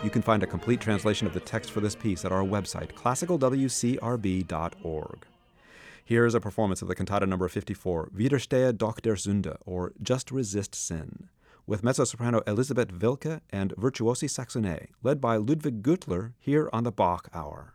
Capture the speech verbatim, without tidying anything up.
You can find a complete translation of the text for this piece at our website, classical w c r b dot org. Here is a performance of the cantata number fifty-four, Widerstehe doch der Sünde, or Just Resist Sin, with mezzo-soprano Elisabeth Wilke and virtuosi saxonet, led by Ludwig Gürtler here on the Bach Hour.